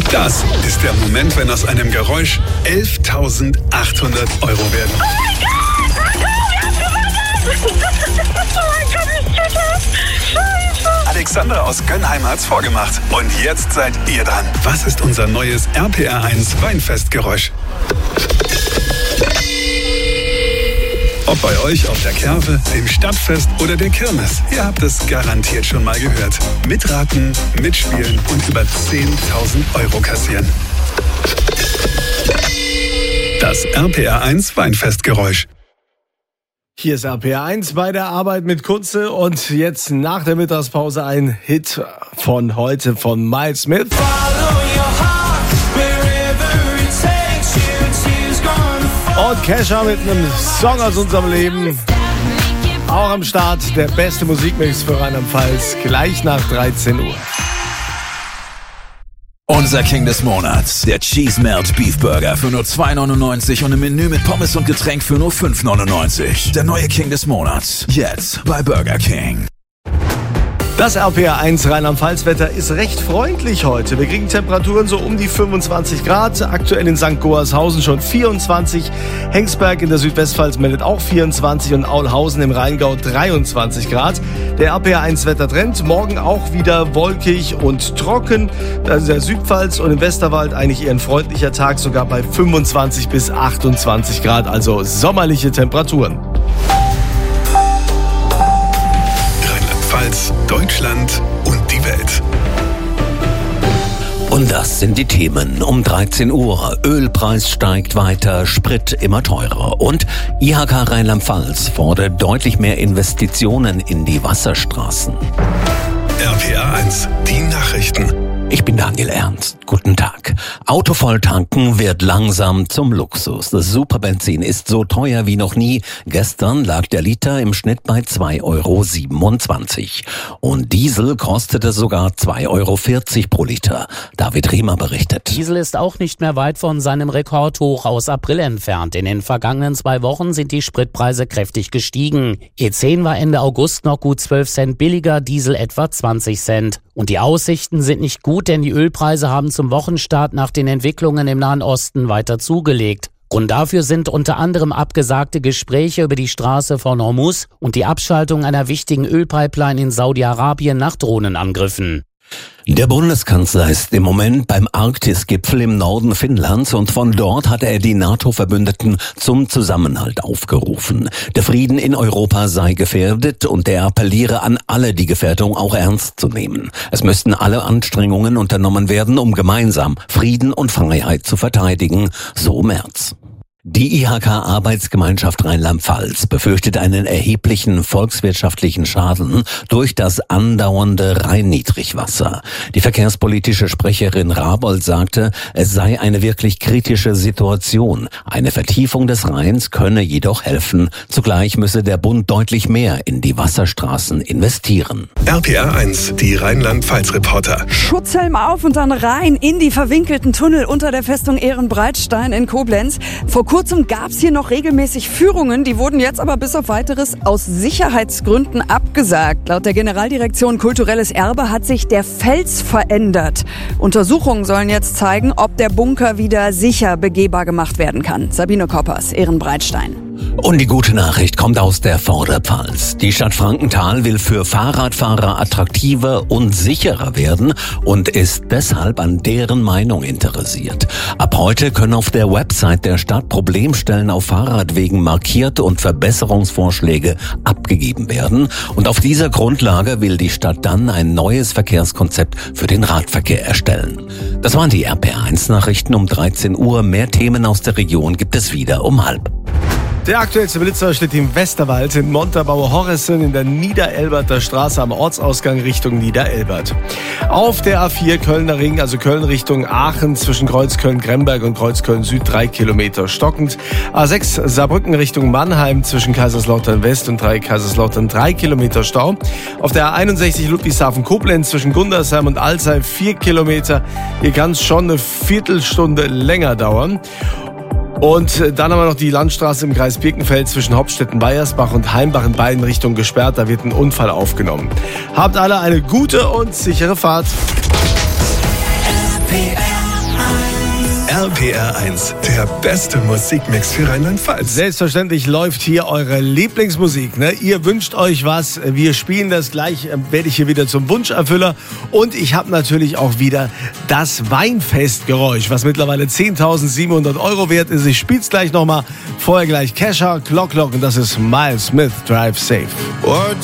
Das ist der Moment, wenn aus einem Geräusch 11.800 Euro werden. Oh mein Gott! Scheiße! Alexandra aus Gönnheim hat's vorgemacht. Und jetzt seid ihr dran. Was ist unser neues RPR1 Weinfestgeräusch? Ob bei euch auf der Kerwe, dem Stadtfest oder der Kirmes. Ihr habt es garantiert schon mal gehört. Mitraten, mitspielen und über 10.000 Euro kassieren. Das RPR1 Weinfestgeräusch. Hier ist RPR1 bei der Arbeit mit Kunze und jetzt nach der Mittagspause ein Hit von heute von Miles Smith. Und Kesha mit einem Song aus unserem Leben. Auch am Start der beste Musikmix für Rheinland-Pfalz, gleich nach 13 Uhr. Unser King des Monats, der Cheese Melt Beef Burger für nur 2,99 und ein Menü mit Pommes und Getränk für nur 5,99. Der neue King des Monats, jetzt bei Burger King. Das RPR1 Rheinland-Pfalz-Wetter ist recht freundlich heute. Wir kriegen Temperaturen so um die 25 Grad. Aktuell in St. Goarshausen schon 24. Hengsberg in der Südwestpfalz meldet auch 24 und Aulhausen im Rheingau 23 Grad. Der RPR1-Wettertrend morgen auch wieder wolkig und trocken. Da ist der Südpfalz und im Westerwald eigentlich eher ein freundlicher Tag, sogar bei 25 bis 28 Grad, also sommerliche Temperaturen. Deutschland und die Welt. Und das sind die Themen um 13 Uhr. Ölpreis steigt weiter, Sprit immer teurer. Und IHK Rheinland-Pfalz fordert deutlich mehr Investitionen in die Wasserstraßen. RPR1, die Nachrichten. Ich bin Daniel Ernst. Guten Tag. Autovoll tanken wird langsam zum Luxus. Das Superbenzin ist so teuer wie noch nie. Gestern lag der Liter im Schnitt bei 2,27 €. Und Diesel kostete sogar 2,40 € pro Liter. David Riemer berichtet. Diesel ist auch nicht mehr weit von seinem Rekordhoch aus April entfernt. In den vergangenen 2 Wochen sind die Spritpreise kräftig gestiegen. E10 war Ende August noch gut 12 Cent billiger, Diesel etwa 20 Cent. Und die Aussichten sind nicht gut, denn die Ölpreise haben zum Wochenstart nach den Entwicklungen im Nahen Osten weiter zugelegt. Grund dafür sind unter anderem abgesagte Gespräche über die Straße von Hormuz und die Abschaltung einer wichtigen Ölpipeline in Saudi-Arabien nach Drohnenangriffen. Der Bundeskanzler ist im Moment beim Arktis-Gipfel im Norden Finnlands und von dort hat er die NATO-Verbündeten zum Zusammenhalt aufgerufen. Der Frieden in Europa sei gefährdet und er appelliere an alle, die Gefährdung auch ernst zu nehmen. Es müssten alle Anstrengungen unternommen werden, um gemeinsam Frieden und Freiheit zu verteidigen, so Merz. Die IHK-Arbeitsgemeinschaft Rheinland-Pfalz befürchtet einen erheblichen volkswirtschaftlichen Schaden durch das andauernde Rhein-Niedrigwasser. Die verkehrspolitische Sprecherin Rabold sagte, es sei eine wirklich kritische Situation. Eine Vertiefung des Rheins könne jedoch helfen. Zugleich müsse der Bund deutlich mehr in die Wasserstraßen investieren. RPR1, die Rheinland-Pfalz-Reporter. Schutzhelm auf und dann rein in die verwinkelten Tunnel unter der Festung Ehrenbreitstein in Koblenz. Vor kurzem gab es hier noch regelmäßig Führungen, die wurden jetzt aber bis auf Weiteres aus Sicherheitsgründen abgesagt. Laut der Generaldirektion Kulturelles Erbe hat sich der Fels verändert. Untersuchungen sollen jetzt zeigen, ob der Bunker wieder sicher begehbar gemacht werden kann. Sabine Koppers, Ehrenbreitstein. Und die gute Nachricht kommt aus der Vorderpfalz. Die Stadt Frankenthal will für Fahrradfahrer attraktiver und sicherer werden und ist deshalb an deren Meinung interessiert. Ab heute können auf der Website der Stadt Problemstellen auf Fahrradwegen markiert und Verbesserungsvorschläge abgegeben werden. Und auf dieser Grundlage will die Stadt dann ein neues Verkehrskonzept für den Radverkehr erstellen. Das waren die RPR1-Nachrichten um 13 Uhr. Mehr Themen aus der Region gibt es wieder um 12:30. Der aktuellste Blitzer steht im Westerwald in Montabaur-Horressen in der Niederelberter Straße am Ortsausgang Richtung Niederelbert. Auf der A4 Kölner Ring, also Köln Richtung Aachen zwischen Kreuzköln-Gremberg und Kreuzköln-Süd 3 Kilometer stockend. A6 Saarbrücken Richtung Mannheim zwischen Kaiserslautern West und Kaiserslautern 3 Kilometer Stau. Auf der A61 Ludwigshafen-Koblenz zwischen Gundersheim und Alzey 4 Kilometer. Hier kann es schon eine Viertelstunde länger dauern. Und dann haben wir noch die Landstraße im Kreis Birkenfeld zwischen Hopstetten-Weiersbach und Heimbach in beiden Richtungen gesperrt. Da wird ein Unfall aufgenommen. Habt alle eine gute und sichere Fahrt. RPR PR1, der beste Musikmix für Rheinland-Pfalz. Selbstverständlich läuft hier eure Lieblingsmusik. Ne? Ihr wünscht euch was, wir spielen das gleich, werde ich hier wieder zum Wunscherfüller. Und ich habe natürlich auch wieder das Weinfestgeräusch, was mittlerweile 10.700 € wert ist. Ich spiele es gleich nochmal. Vorher gleich Kesha, Clock und das ist Miles Smith, Drive Safe.